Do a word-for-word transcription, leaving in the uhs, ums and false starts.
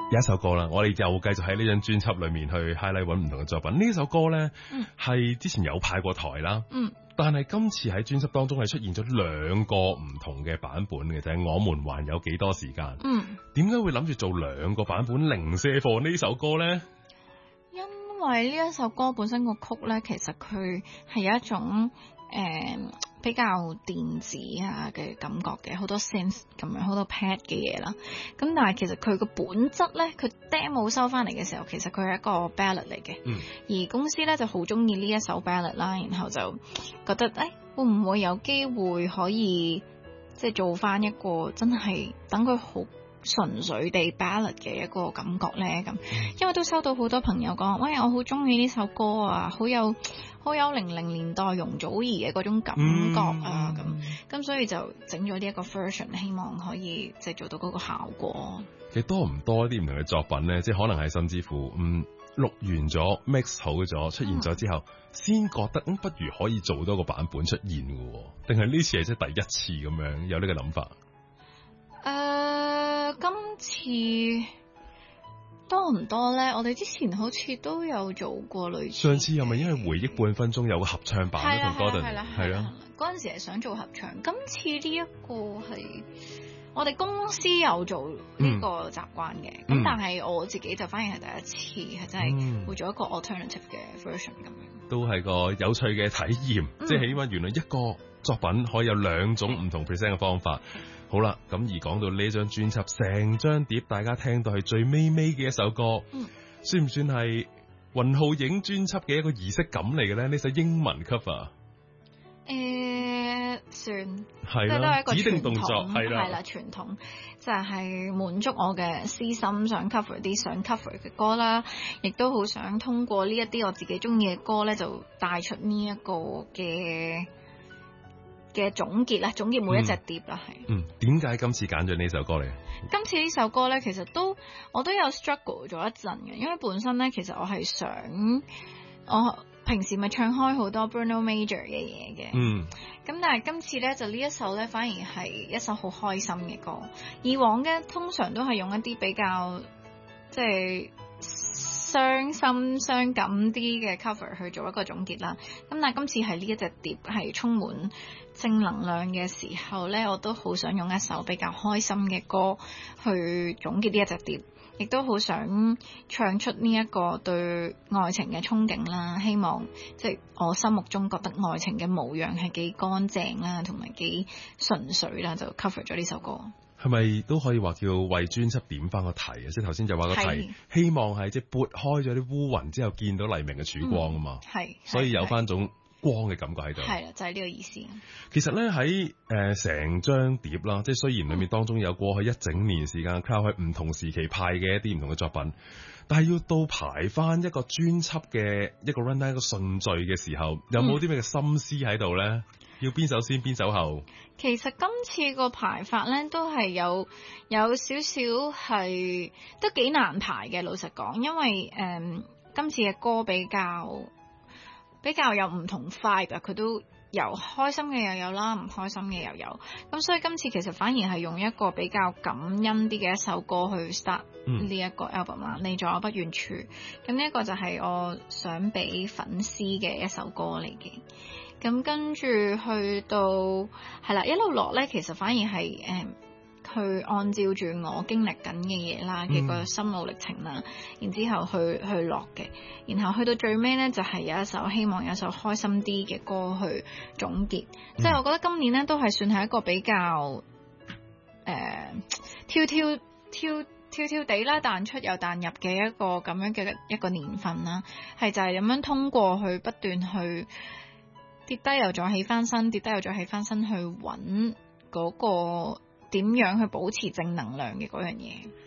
有一首歌啦，我哋又繼續喺呢張專輯裏面去 highlight 揾唔同嘅作品。呢首歌咧係、嗯、之前有派過台啦，嗯，但係今次喺專輯當中係出現咗兩個唔同嘅版本嘅，就係、是、我們還有幾多時間。嗯，點解會諗住做兩個版本零舍貨呢首歌咧？ 因為呢一首歌本身個曲咧，其實佢係有一種誒、呃、比較電子啊嘅感覺嘅，好多 synth 咁樣，好多 pad 嘅嘢啦。咁但係其實佢個本質咧，佢 demo 收翻嚟嘅時候，其實佢係一個 ballad 嚟嘅。嗯。而公司咧就好中意呢一首 ballad 啦，然後就覺得誒、欸、會唔會有機會可以即係做翻一個真係等佢好純粹地 ballad 嘅一個感覺咧，咁因為都收到好多朋友講，喂，我好中意呢首歌啊，好有好有零零年代容祖兒嘅嗰種感覺啊，咁咁、嗯、所以就整咗呢一個 version， 希望可以即係做到嗰個效果。 其實多唔多啲唔同嘅作品咧，即係可能係甚至乎嗯錄完咗 mix 好咗出現咗之後，先、嗯、覺得咁不如可以做多個版本出現嘅，定係呢次係即係第一次咁樣有呢個諗法？ 誒、uh, 今次多唔多咧？我哋之前好似都有做過類似。上次係咪因為回憶半分鐘有個合唱版咧？同 Gordon 係啦，係啦。嗰陣時係想做合唱，今次呢一個係我哋公司有做呢個習慣嘅，咁、嗯、但係我自己就反而係第一次，係真係會做一個 alternative 嘅 version 咁樣。 都係個有趣嘅體驗，嗯、即係起碼原來一個作品可以有兩種唔同 present 嘅方法。好啦，咁而講到呢張專輯，成張碟大家聽到係最尾尾嘅一首歌，嗯、算唔算係雲浩影專輯嘅一個儀式感嚟嘅咧？呢首英文 cover， 誒、呃，算係啦，都係一個指定動作係啦， 係啦，傳統就係、是、滿足我嘅私心，想 cover 啲想 cover 嘅歌啦，亦都好想通過呢一啲我自己中意嘅歌咧，就帶出呢一個嘅。嘅總結啦，總結每一隻碟啦，係。 嗯，點解今次揀咗呢首歌嚟？ 今次呢首歌咧，其實都我都有 struggle 咗一陣嘅，因為本身咧，其實我係想我平時咪唱開好多 Bruno Major 嘅嘢嘅，嗯，咁但係今次咧就呢一首咧，反而係一首好開心嘅歌。以往嘅通常都係用一啲比較即係傷心傷感啲嘅 cover 去做一個總結啦。咁但係今次係呢一隻碟係充滿正能量嘅時候咧，我都好想用一首比較開心嘅歌去總結呢一隻碟，亦都好想唱出呢一個對愛情嘅憧憬啦。希望即係、就是、我心目中覺得愛情嘅模樣係幾乾淨啦，同埋幾純粹啦，就 cover 咗呢首歌。 係咪都可以話叫為專輯點翻個題啊？即係頭先就話個題，希望係即係撥開咗啲烏雲之後見到黎明嘅曙光啊嘛。係、嗯，所以有翻種光嘅感覺喺度。係啦，就係、是、呢個意思。其實咧喺誒成張碟啦，即係雖然裏面當中有過去一整年時間靠喺唔同時期派嘅一啲唔同嘅作品，但係要到排翻一個專輯嘅一個 rundown 一個順序嘅時候，有冇啲咩嘅心思喺度咧？要邊首先邊首後？其實今次個排法咧都係有有少少係都幾難排嘅，老實講，因為誒、嗯、今次嘅歌比較比較有唔同 vibe 啊，佢都有開心嘅又有啦，唔開心嘅又有，咁所以今次其實反而係用一個比較感恩啲嘅一首歌去 start 呢一個 album 啦、嗯。你在我不遠處，咁呢一個就係我想俾粉絲嘅一首歌嚟嘅。咁跟住去到係啦，一路落咧，其實反而係誒，佢、呃、按照住我經歷緊嘅嘢啦嘅個心路歷程啦，然之後去去落嘅，然後去到最尾咧，就係、是、有一首希望有一首開心啲嘅歌去總結。即、嗯、係我覺得今年咧都係算係一個比較誒、呃、跳跳跳跳跳地啦，彈出又彈入嘅一個咁樣嘅一個年份啦，係就係咁樣通過去不斷去跌低又再起翻身，跌低又再起翻身，去揾嗰個點樣去保持正能量嘅嗰樣嘢。